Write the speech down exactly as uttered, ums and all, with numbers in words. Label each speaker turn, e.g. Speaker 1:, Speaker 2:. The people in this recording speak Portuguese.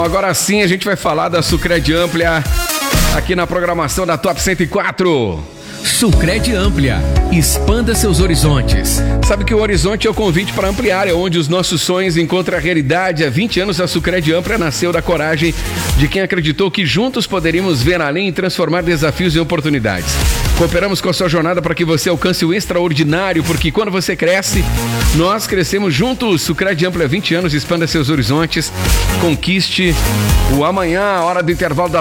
Speaker 1: Bom, agora sim a gente vai falar da Sucred Amplia aqui na programação da Top cento e quatro.
Speaker 2: Sucred Amplia, expanda seus horizontes.
Speaker 1: Sabe que o horizonte é o convite para ampliar, é onde os nossos sonhos encontram a realidade. Há vinte anos a Sucred Amplia nasceu da coragem de quem acreditou que juntos poderíamos ver além e transformar desafios em oportunidades. Cooperamos com a sua jornada para que você alcance o extraordinário, porque quando você cresce, nós crescemos juntos. Sucred Amplia, vinte anos, expanda seus horizontes, conquiste o amanhã, a hora do intervalo da